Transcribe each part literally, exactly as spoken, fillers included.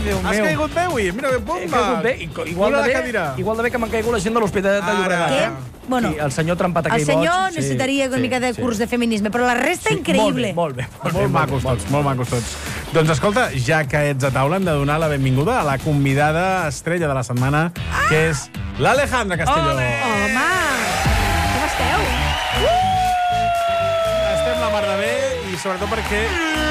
Déu meu. Has caigut bé avui? Mira, He bomba. caigut bé. Igual de bé, igual de bé que m'han caigut la gent de l'Hospitalet de Llobregat. Què? Bueno, Sí, el senyor trempat aquell el boig. senyor sí, necessitaria una sí, mica de sí. curs de feminisme, però la resta, Sí, increïble. Molt bé, molt bé. Molt macos tots, molt macos tots. Doncs escolta, ja que ets a taula, hem de donar la benvinguda a la convidada estrella de la setmana, que és l'Alejandra Castelló. Home! Com esteu? Estem la mar de bé i sobretot perquè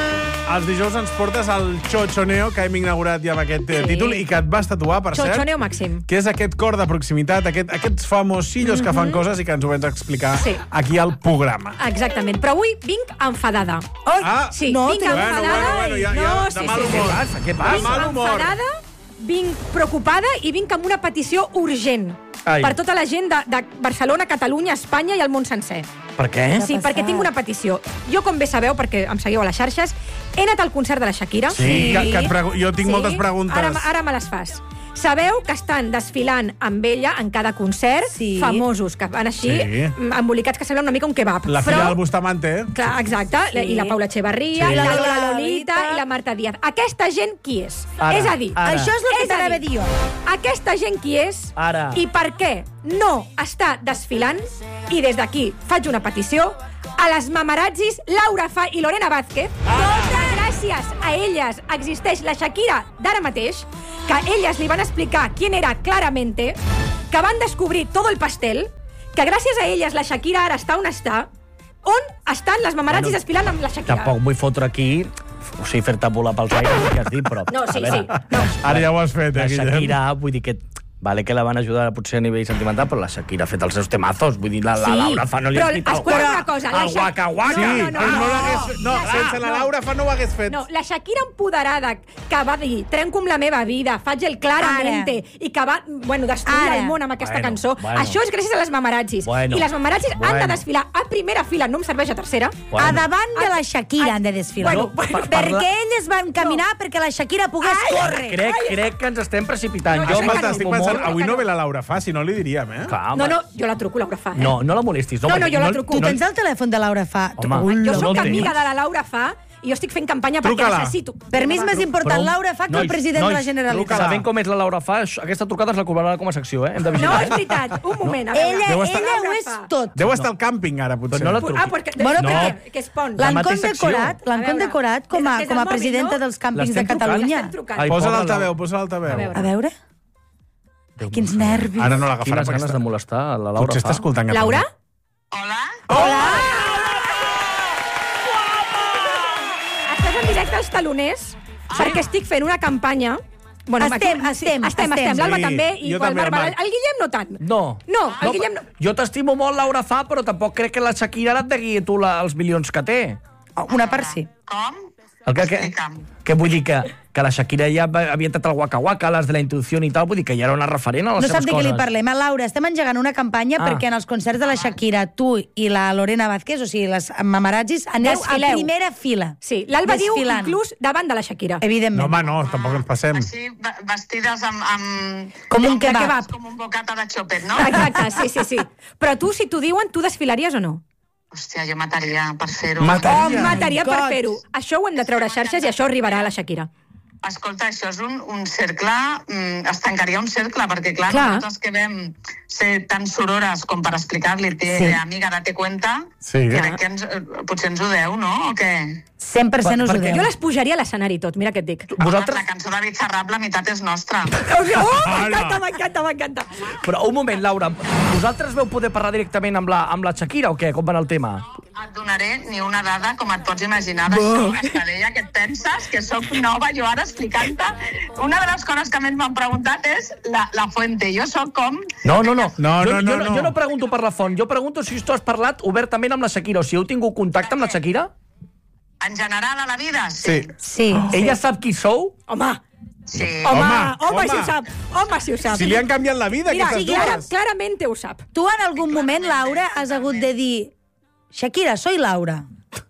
els dijous ens portes el Chochoneo, que hem inaugurat ja amb aquest sí. títol i que et vas tatuar, per cert. Chochoneo màxim. Que és aquest cor de proximitat, aquest, aquests famosillos mm -hmm. que fan coses i que ens ho vens a explicar Sí. aquí al programa. Exactament. Però avui vinc enfadada. Oi, Ah, Sí, no, vinc te- bueno, enfadada. bueno, bueno, ja- ja, no, de sí, mal sí, humor. sí. Què passa? Què Vinc passa? mal humor. enfadada, vinc preocupada i vinc amb una petició urgent Ai. per tota la gent de, de Barcelona, Catalunya, Espanya i el món sencer. Per què? Sí, passat? perquè tinc una petició. Jo, com bé sabeu, perquè em seguiu a les xarxes, he anat al concert de la Shakira. Sí, que, que et pregu... jo tinc Sí? moltes preguntes. Ara, ara me les fas. Sabeu que estan desfilant amb ella en cada concert Sí. famosos, que van així, Sí. embolicats, que sembla una mica un kebab. La filla del Bustamante. Clar, exacte. Sí. I la Paula Echevarría, Sí. i la La Lola Lola Lolita Lolita. i la Marta Díaz. Aquesta gent qui és? Ara, és a dir, ara. Això és el que És a t'anava a dir, dir jo. aquesta gent qui és Ara. i per què no està desfilant, i des d'aquí faig una petició a les mamarazzis Laura Fa i Lorena Vázquez. Totes gràcies a elles existeix la Shakira d'ara mateix, que elles li van explicar quién era claramente, que van descobrir todo el pastel, que gràcies a elles la Shakira ara està on està, on estan les mamarazzis Bueno, desfilant amb la Shakira. Tampoc vull fotre aquí, o sigui, fer-te volar pels aires, el que has dit, però... No, sí, a veure, sí. No. Ara ja ho has fet, eh, La Guillem? Shakira, vull dir que... Vale que la van ajudar potser a nivell sentimental, però la Shakira ha fet els seus temazos. Vull dir, la, la Sí, Laura Fa no li però has dit el escolta guaca- una cosa, la el Sha- guaca guaca. Sí, No, no, no, no, no. no l'hagués... No, La- sense la no. Laura Fa no ho hagués fet. No, la Shakira empoderada que va dir trenco amb la meva vida, faig el claramente, Ara. i que va, bueno, destruir Ara. el món amb aquesta Bueno, cançó. bueno. Això és gràcies a les mamarazzis. Bueno, I les mamarazzis han bueno. de desfilar a primera fila, no em serveix a tercera. A davant de la Shakira han de desfilar. Bueno, bueno, perquè parla- elles van caminar perquè la Shakira pogués córrer. Crec, crec que ens estem precipitant. No, jo escolta, Escolta, m'estimo estic pensant, molt. avui no ve la Laura Fa, si no li diríem, eh? Clar, No, home. no, jo la truco, Laura Fa. Eh? No, no la molestis. No, no, perquè jo la truco. Tu tens el telèfon de Laura Fa? Home, Ui, Jo no sóc el amiga tens. de la Laura Fa i jo estic fent campanya perquè Truca-la. necessito. Per mi és més important Però- Laura Fa que el Nois, president de la nois, Generalitat. Sabent com és la Laura Fa, això- aquesta trucada es la cobrarà com a secció, eh? Hem de No, vigilar. és veritat. Un moment, a veure. Ella, Deu estar- ella ho Laura és Fa. tot. Deu estar al càmping, ara, potser. Però no la truqui. Ah, perquè... Bueno, No. perquè... Que es pon. La L'han mateixa condecorat, secció. l'han A veure, condecorat com a, des- des com a del mòbil, presidenta no? dels càmpings de L'estem trucant, Catalunya. l'estem trucant. Ai, Posa pobra l'altaveu, Laura. posa l'altaveu. A veure. A veure. Ai, quins nervis. Ara no l'agafarà. Quines perquè ganes està- de molestar a la Laura Potser està Fa. escoltant. Laura? Hola? Hola! Estàs en directe als taloners perquè estic fent una campanya. Bueno, Estem, aquí- estem, estem, estem. estem. L'Alba Sí, també i jo el també, el Marc. Marc. El Guillem no tant. No. No, el Guillem no. Jo t'estimo molt, Laura Fa, però tampoc crec que la Shakira ara et degui tu la, els milions que té. Una part sí. Com? El que, que, Explica'm. que vull dir que, que la Shakira ja va- havia entrat al Waka Waka, les de la intuïció i tal, vull dir que ja era una referent a les No seves sap de què coses. li parlem. A Laura, estem engegant una campanya Ah. perquè en els concerts de la Shakira, tu i la Lorena Vázquez, o sigui, les mamarazzis, aneu Desfileu. a primera fila. Sí, l'Alba diu Desfilant. inclús davant de la Shakira. Evidentment. No, home, no, tampoc ens passem. Així, ve- vestides amb... amb... Com un De kebab. kebab. Com un bocata de xopet, no? Exacte, sí, sí, sí. Però tu, si t'ho diuen, tu desfilaries o no? Hòstia, jo mataria per fer-ho. Mataria. Oh, mataria per God. fer-ho. Això ho hem de treure a xarxes i això arribarà a la Shakira. Escolta, això és un, un cercle... Mm, es tancaria un cercle, perquè, clar, Clar. nosaltres que vam ser tan sorores com per explicar-li, té, Sí. amiga, date cuenta, Sí. crec que ens, eh, potser ens ho deu, no? O què? cent per cent us ho Per- perquè deu. Jo les pujaria a l'escenari i tot, mira què et dic. Vosaltres... La cançó de Bizarrap, la meitat és nostra. Oh, m'encanta, m'encanta, m'encanta. Però un moment, Laura, vosaltres veu poder parlar directament amb la, amb la Shakira o què? Com va anar el tema? Et donaré ni una dada, com et pots imaginar, d'això. Estadella, què et penses? Que sóc nova jo ara explicant-te. Una de les coses que més m'han preguntat és la, la fuente. Jo sóc com... No, no, no. No, jo, no, no, jo, no. jo no pregunto per la font, jo pregunto si tu has parlat obertament amb la Shakira, o si heu tingut contacte amb la Shakira. En general, a la vida, Sí. sí. Sí. Ella sap qui sou? Home, Sí. home, Home, home, home. si ho sap. Home, si ho sap. Si li han canviat la vida, Mira, aquestes sí, clara, dues. clarament ho sap. Tu en algun moment, Laura, has hagut de dir Shakira, soy Laura.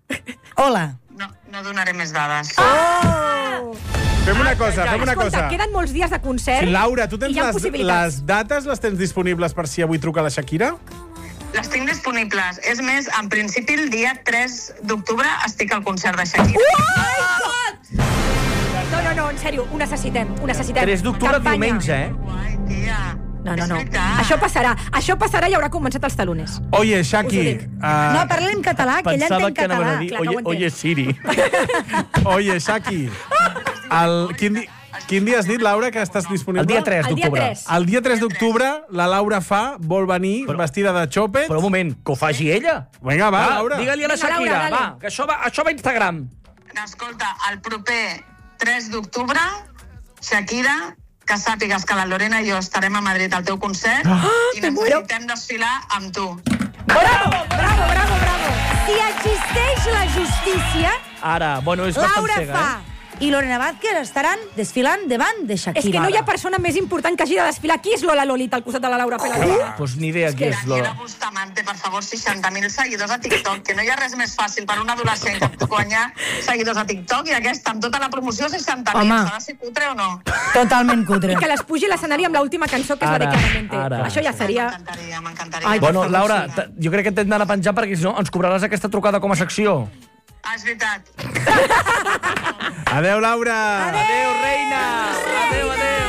Hola. No, no donaré més dades. Oh! Fem una cosa, fem una Escolta, cosa. queden molts dies de concert. Sí, Laura, tu tens i hi ha les, possibilitats. les dates, les tens disponibles per si avui truca la Shakira? Les tinc disponibles. És més, en principi, el dia tres d'octubre estic al concert de Shakira. Oh no, no, no, en sèrio, ho necessitem, ho necessitem. tres d'octubre, Campanya. diumenge, eh? Guai, tia. No, no, no. És veritat. Això passarà. Això passarà i haurà començat els talones. Oye, Shaki... Us ho dic. Uh, No, parla en català, que ella Pensava entén que anaven català. a dir, Clar que ho oye, entén. oye, Siri. Oye, Shaki, el, quin, di, quin dia has dit, Laura, que estàs disponible? El dia tres El dia d'octubre. tres. El dia tres d'octubre, la Laura fa, vol venir Però- vestida de xòpet. Però un moment, que ho faci ella. Vinga, va, Va, Laura. digue-li a la Vinga, Shakira, Laura, dale. va, que això va, això va a Instagram. Escolta, el proper tres d'octubre, Shakira, que sàpigues que la Lorena i jo estarem a Madrid al teu concert i necessitem desfilar amb tu. Bravo, bravo, bravo, bravo. Si existeix la justícia, Ara, bueno, és bastant Laura cega, Fa eh? i Lorena Vázquez estaran desfilant davant de Shakira. És que no hi ha persona més important que hagi de desfilar. Qui és Lola Lolita al costat de la Laura Pela? Pues ni idea qui és Daniela Lola. Bustamante, per favor, seixanta mil seguidors a TikTok, que no hi ha res més fàcil per un adolescent que guanyar seguidors a TikTok i aquesta, amb tota la promoció, seixanta mil. Home. S'ha de ser cutre o no? Totalment cutre. I que les pugi a l'escenari amb l'última cançó, que és la de Ara, Claramente. ara. Això ja seria... M'encantaria, m'encantaria. Ai, Bueno, per favor, Laura, sí. t- jo crec que t'hem d'anar a penjar perquè si no ens cobraràs aquesta trucada com a secció. Ah, és veritat. Adéu, Laura. Adéu, reina! Adéu, adéu!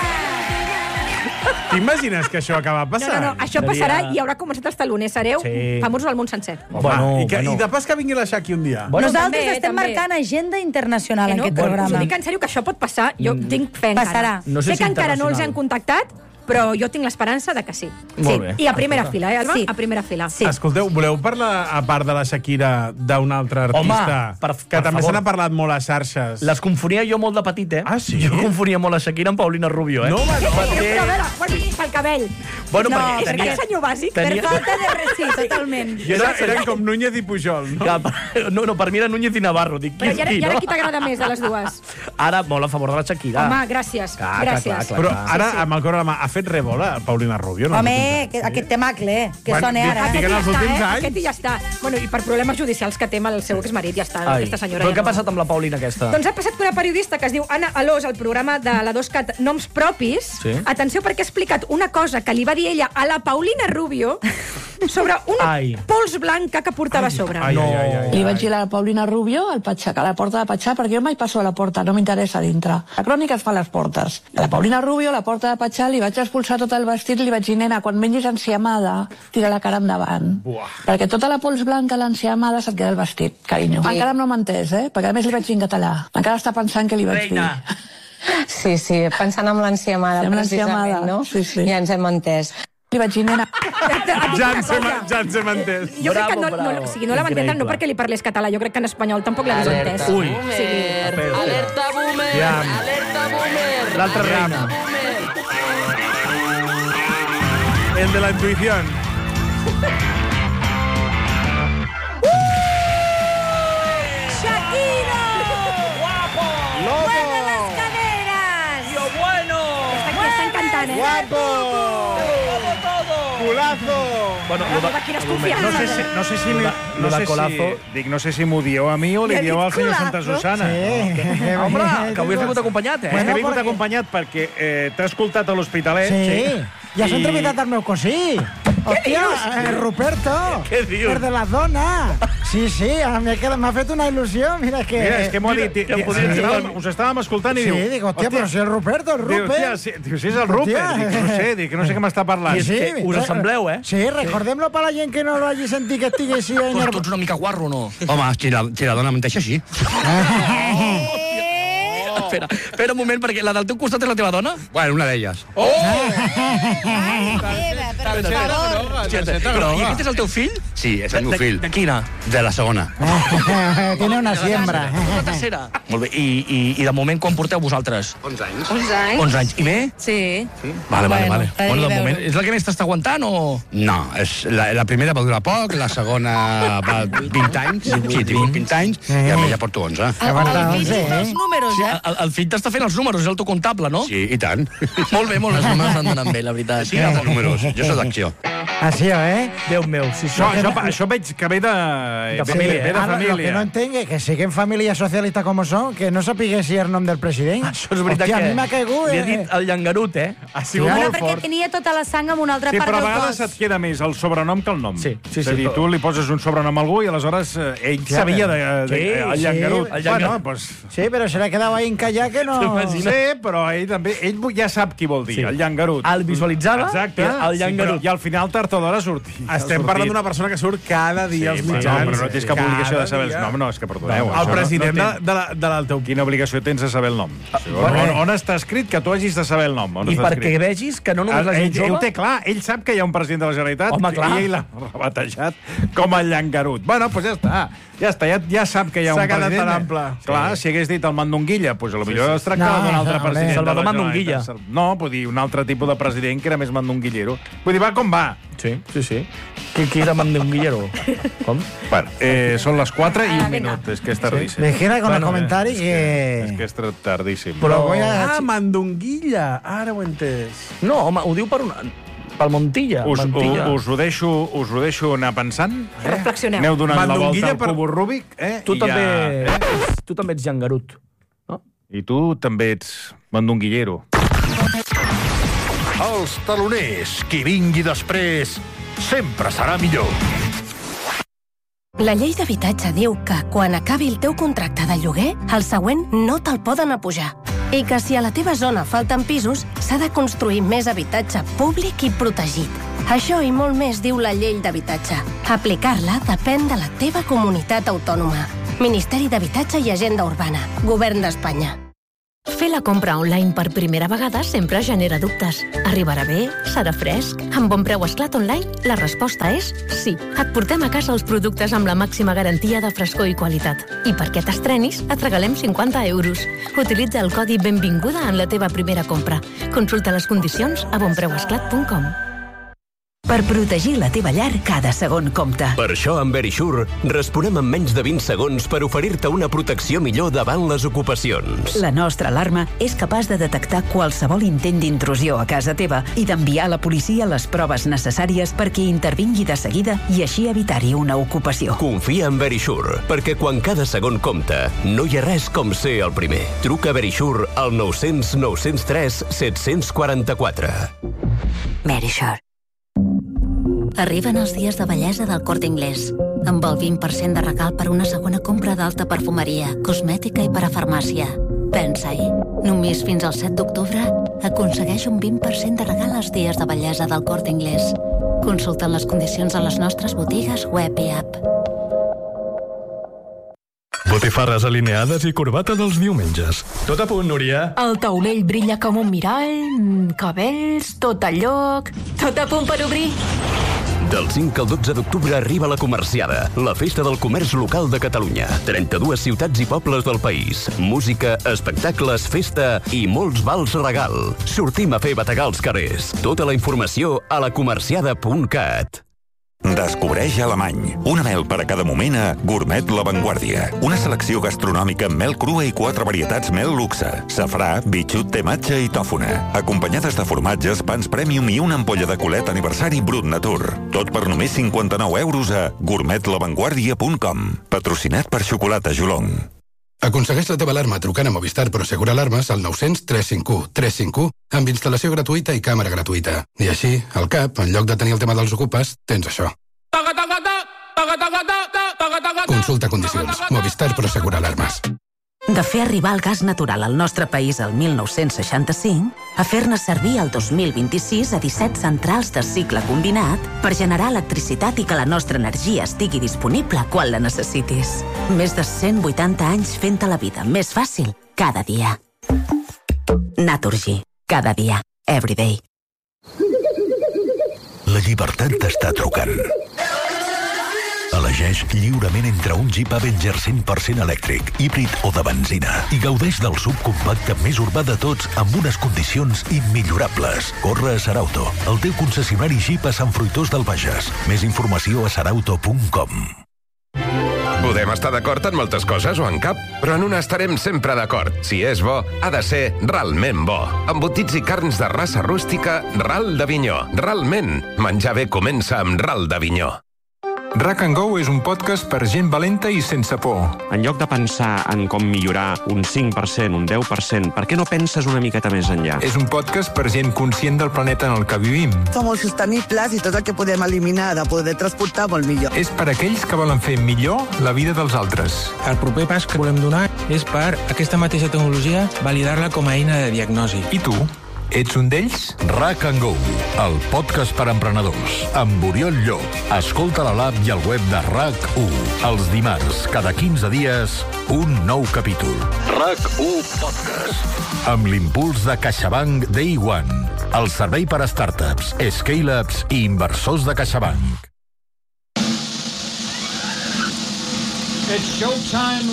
T'imagines que això acaba No, passant? no, no, això Seria- passarà i haurà començat els taloners. Sereu Sí. famosos al món sencer. Home, Bueno, i, que, bueno. I de pas que vingui la Shaki un dia. Bueno, Nosaltres també, estem també. marcant agenda internacional Que en no? aquest Bueno, us programa. ho dic en sèrio, que això pot passar. Jo tinc fe encara. Passarà. No sé sé si que encara no els internacional. han contactat, però jo tinc l'esperança de que sí. Molt sí. bé. I a primera fila, eh, Alba? Sí. A primera fila. Sí. Escolteu, voleu parlar, a part de la Shakira, d'un altre artista per- que per també favor. se n'ha parlat molt a xarxes? Les confonia jo molt de petit, eh? Ah, sí? Jo confonia molt la Shakira amb Paulina Rubio, eh? No, home, no. Però, però, a veure, bueno, pel cabell. Bueno, no, perquè és tenia- que el senyor bàsic. tenia- Per falta de res, sí, totalment. I era, eren com Núñez i Pujol, no? Que, no, no, per mi era Núñez i Navarro. Dic, qui Però és i ara, qui, i ara no? qui t'agrada més de les dues? Ara, molt a favor de la Shakira. Home, gràcies. Clar, clar, gràcies. clar, clar. Però ara, amb el cor a la mà, ha fet rebola Paulina Rubio? No? Home, que, aquest temacle, que Bueno, sona dic- ara. dic- Aquest en ja els està, últims eh? anys. Aquest ja està. Bueno, i per problemes judicials que té amb el seu exmarit, ja està. Ai, Aquesta senyora però ja què ha no. passat amb la Paulina aquesta? Doncs ha passat que una periodista que es diu Anna Alós, al programa de la dos cat Noms Propis, Sí. atenció perquè ha explicat una cosa que li va dir ella a la Paulina Rubio sobre una Ai. pols blanca que portava a sobre. Ai, ai, ai, ai, Li ai. vaig dir a la Paulina Rubio al Patxac, a la porta de Patxà, perquè jo mai passo a la porta, no m'interessa dintre. La crònica es fa a les portes. A la Paulina Rubio, a la porta de Patxà, li vaig expulsar tot el vestit, li vaig dir, nena, quan mengis enciamada, tira la cara endavant. Buah. Perquè tota la pols blanca a l'enciamada se't queda el vestit, carinyo. Sí. Encara no m'ha entès, eh? Perquè a més li vaig dir en català. Encara està pensant què li vaig Reina. dir. Sí, sí, pensant en l'enciamada, En precisament, l'enciamada, no? sí, sí. Ja ens hem entès. Li vaig dir, nena, Ja ens hem, ja ens hem entès. Jo crec que Bravo, no, no, bravo. o sigui, no la va entendre no Increïble. perquè li parlés català, jo crec que en espanyol tampoc l'hagués Alerta. entès. Ui. Sí. Espera, espera. boomer! Ja. Alerta boomer! L'altra reina. El de la intuición. ¡Shakira! Guapo! ¡Mueve las caderas! Tío bueno! Aquí estan cantant, eh? ¡Guapo! ¡Culazo! Bueno, Bravo, va, quina confiança. No sé si, no sé si, Lo li- de- no lo de sé colazo. si, dic, no sé si m'ho dieu a mi o li Li ha dieu dit al senyor Santa colazo? Susana. Home, que avui has vingut acompanyat, eh? És que he vingut perquè- acompanyat perquè eh, t'he escoltat a l'Hospitalet. Sí. I has I- entrevistat el meu cosí. Hòstia, el Ruperto. Què dius? El de la dona. Sí, sí, a mi que m'ha fet una il·lusió. Mira que... Mira, és que m'ho ha dit. Mira, i- ja podria us, ser estàvem, bon. us estàvem escoltant i Sí, diu... dic, hòstia, però si el Ruperto, el Diu, Rupert... hòstia, si, diu, si és el Rupert. Dic, no sé, dic, no sé què m'està parlant. I és que us assembleu, eh? Sí, recordem-lo per la gent que no l'hagi sentit que estigui així... Tu, enerv- tu ets una mica guarro, no? Home, si la, si la dona menteix així. Espera, espera un moment, perquè la del teu costat és la teva dona? Bueno, una d'elles. Oh! Per favor. Hòstia, però, i aquest és el teu fill? Sí, és el meu De- fill. De quina? De la segona. Tiene una siembra. La tercera. Molt bé, i, i, i de moment quan porteu vosaltres? onze anys. onze anys. onze anys. I bé? Sí. Vale, vale, Bueno, vale. t'ha de Bueno, de veure. moment, és la que més t'està aguantant o...? No, és, la, la primera va durar poc, la segona va vint anys, sí, tinc vint anys, i a mi ja porto onze. Aguanta, El fill onze, dels eh? números, Sí, eh? el, el fill t'està fent els números, és el teu comptable, no? Sí, i tant. Molt bé, molt bé. Els números estan donant bé, la veritat. Sí, els números. Jo soc d'acció. Així, eh? Déu meu, sí, sí. Això, això, això veig que ve de, De ve, família, ve de Ara, família. Lo que no entenc és que siguen família socialista com són, que no sapigué si el nom del president. Això és veritat Hòstia, que... a mi m'ha caigut... Li he Eh? dit el llangarut, eh? Ha sigut Bueno, molt perquè fort. tenia tota la sang en una altra Sí, part però a del vegades cos. et queda més el sobrenom que el nom. Sí, sí, És a sí, dir, tot. tu li poses un sobrenom a algú i aleshores eh, ell Clar, sabia de, de, sí, el sí, llangarut. el llangarut. Bueno, pues, Sí, però se l'ha quedat ahí encallat que no... T'imagines? sí, però ell també ell ja sap qui vol dir, Sí. el llangarut. El visualitzava, Exacte. i el llangarut. Sí, però, I al final tard o d'hora sortir. Estem parlant d'una persona que surt cada dia als Sí, mitjans. no, però no tens cap obligació de Cada saber els dia. noms. No, és que perdoneu. El això president no, de, no de, la, de la, del teu... Quina obligació tens de saber el nom? Sí, on, bueno. on, on està escrit que tu hagis de saber el nom? On I està perquè escrit? vegis que no només la ell, gent ell ho jove... té clar, ell sap que hi ha un president de la Generalitat Home, clar. i ell l'ha rebatejat com el llangarut. Bueno, doncs pues ja està. Ja està, ja, ja sap que hi ha S'ha un quedat president. tan ample. Clar, Sí. si hagués dit el Mandonguilla, doncs pues, potser sí. es tractava No, d'un altre no, president. Salvador de la Mandonguilla. Generalitat. No, vull dir, un altre tipus de president que era més mandonguillero. Vull dir, va com va. Sí, sí, sí. Qui, qui era Mandonguillero? Com? Bueno, eh, són les quatre i Ah, un vinga. minut. És que és tardíssim. Dijera con Bueno, el comentario És que... que és tardíssim. Però voy a... Ah, Mandonguilla. Ara ho he entès. No, home, ho diu per una... pel Montilla. Us, Montilla. us, ho deixo, us ho deixo anar pensant. Eh? Reflexioneu. Aneu donant la volta Mandonguilla al per- cubo Rúbic. Eh? Tu I també, Ja, eh? tu també ets llangarut. No? I tu també ets mandonguillero. Els taloners, qui vingui després, sempre serà millor. La llei d'habitatge diu que, quan acabi el teu contracte de lloguer, el següent no te'l poden apujar. I que si a la teva zona falten pisos, s'ha de construir més habitatge públic i protegit. Això i molt més diu la llei d'habitatge. Aplicar-la depèn de la teva comunitat autònoma. Ministeri d'Habitatge i Agenda Urbana. Govern d'Espanya. Fer la compra online per primera vegada sempre genera dubtes. Arribarà bé? Serà fresc? Amb Bon Preu Esclat Online, la resposta és sí. Et portem a casa els productes amb la màxima garantia de frescor i qualitat. I perquè t'estrenis, et regalem cinquanta euros. Utilitza el codi Benvinguda en la teva primera compra. Consulta les condicions a bon preu esclat punt com. Per protegir la teva llar, cada segon compta. Per això, amb Verisure, responem en menys de vint segons per oferir-te una protecció millor davant les ocupacions. La nostra alarma és capaç de detectar qualsevol intent d'intrusió a casa teva i d'enviar a la policia les proves necessàries perquè intervingui de seguida i així evitar-hi una ocupació. Confia en Verisure, perquè quan cada segon compta, no hi ha res com ser el primer. Truca a Verisure al nou zero zero nou zero tres set quatre quatre. Verisure. Arriben els dies de bellesa del Corte Inglés, amb el vint per cent de regal per una segona compra d'alta perfumeria, cosmètica i parafarmàcia. Pensa-hi, només fins al set d'octubre aconsegueix un vint per cent de regal als dies de bellesa del Corte Inglés. Consulta les condicions a les nostres botigues web i app. Botifarres alineades i corbata dels diumenges. Tot a punt, Núria? El taulell brilla com un mirall, mm, cabells, tot a lloc, tot a punt per obrir. Del cinc al dotze d'octubre arriba la Comerciada, la festa del comerç local de Catalunya. trenta-dues ciutats i pobles del país. Música, espectacles, festa i molts vals regal. Sortim a fer bategar als carrers. Tota la informació a la comerciada punt cat. Descobreix Alemany. Una mel per a cada moment a Gourmet La Vanguardia. Una selecció gastronòmica amb mel crua i quatre varietats mel luxe. Safrà, bitxut, tematge i tòfona. Acompanyades de formatges, pans premium i una ampolla de colet aniversari Brut Natur. Tot per només cinquanta-nou euros a gourmet la vanguardia punt com. Patrocinat per Xocolata Jolong. Aconsegueix la teva alarma trucant a Movistar Prosegur Alarmes al nou zero zero tres cinc u tres cinc u amb instal·lació gratuïta i càmera gratuïta. I així, al cap, en lloc de tenir el tema dels ocupes, tens això. Consulta condicions. Movistar Prosegur Alarmes. De fer arribar el gas natural al nostre país el mil nou-cents seixanta-cinc a fer-ne servir el dos mil vint-i-sis a disset centrals de cicle combinat per generar electricitat i que la nostra energia estigui disponible quan la necessitis. Més de cent vuitanta anys fent-te la vida més fàcil cada dia. Naturgy. Cada dia. Everyday. La llibertat t'està trucant. Elegeix lliurement entre un Jeep Avenger cent per cent elèctric, híbrid o de benzina i gaudeix del subcompacte més urbà de tots amb unes condicions immillorables. Corre a Sarauto, el teu concessionari Jeep a Sant Fruitós del Bages. Més informació a sarauto punt com. Podem estar d'acord en moltes coses o en cap, però en una estarem sempre d'acord. Si és bo, ha de ser realment bo. Embotits i carns de raça rústica, ral d'Avinyó. Realment, menjar bé comença amb ral d'Avinyó. Rack and Go és un podcast per gent valenta i sense por. En lloc de pensar en com millorar un cinc per cent, un deu per cent, per què no penses una miqueta més enllà? És un podcast per gent conscient del planeta en el que vivim. Som molt sostenibles i tot el que podem eliminar de poder transportar molt millor. És per aquells que volen fer millor la vida dels altres. El proper pas que volem donar és per aquesta mateixa tecnologia validar-la com a eina de diagnosi. I tu? Ets un d'ells? Rack and Go, el podcast per emprenedors, amb Oriol Llop. Escolta a l'app i al web de RAC u. Els dimarts, cada quinze dies, un nou capítol. RAC u Podcast. Amb l'impuls de CaixaBank Day One, el servei per a startups, scale-ups i inversors de CaixaBank. It's showtime